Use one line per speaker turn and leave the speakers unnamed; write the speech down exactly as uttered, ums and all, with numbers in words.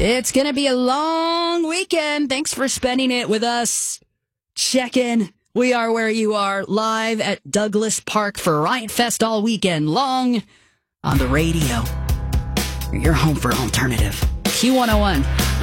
It's going to be a long weekend. Thanks for spending it with us. Check in. We are where you are, live at Douglas Park for Riot Fest all weekend long on the radio. You're home for alternative. Q one oh one.